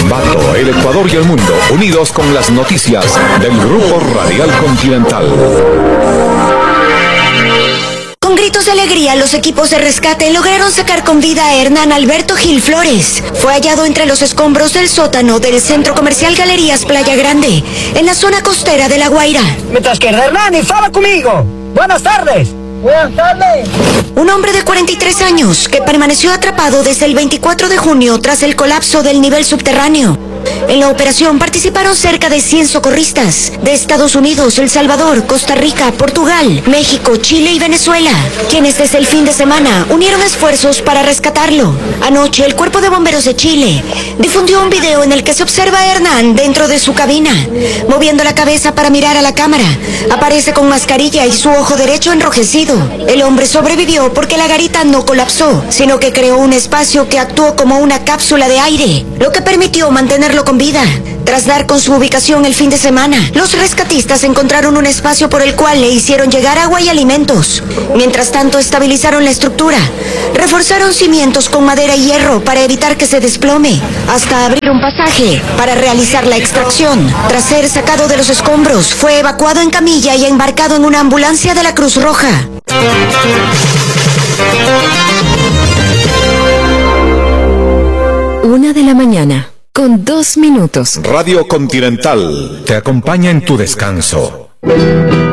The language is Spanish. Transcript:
Ambato, el Ecuador y el mundo, unidos con las noticias del Grupo Radial Continental. Con gritos de alegría, los equipos de rescate lograron sacar con vida a Hernán Alberto Gil Flores. Fue hallado entre los escombros del sótano del Centro Comercial Galerías Playa Grande, en la zona costera de La Guaira. Mientras que Hernán fala conmigo. Buenas tardes. Buenas tardes. Un hombre de 43 años que permaneció atrapado desde el 24 de junio tras el colapso del nivel subterráneo. En la operación participaron cerca de 100 socorristas de Estados Unidos, El Salvador, Costa Rica, Portugal, México, Chile y Venezuela, quienes desde el fin de semana unieron esfuerzos para rescatarlo. Anoche, el Cuerpo de Bomberos de Chile difundió un video en el que se observa a Hernán dentro de su cabina, moviendo la cabeza para mirar a la cámara. Aparece con mascarilla y su ojo derecho enrojecido. El hombre sobrevivió porque la garita no colapsó, sino que creó un espacio que actuó como una cápsula de aire, lo que permitió mantenerlo con vida. Tras dar con su ubicación el fin de semana, los rescatistas encontraron un espacio por el cual le hicieron llegar agua y alimentos. Mientras tanto, estabilizaron la estructura, reforzaron cimientos con madera y hierro para evitar que se desplome, hasta abrir un pasaje para realizar la extracción. Tras ser sacado de los escombros, fue evacuado en camilla y embarcado en una ambulancia de la Cruz Roja. 1:00 con 2 minutos. Radio Continental te acompaña en tu descanso.